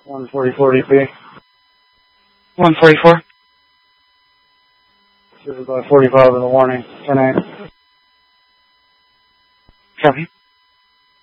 144 DP. 144. This is by 45 in the warning. 10-8. Copy.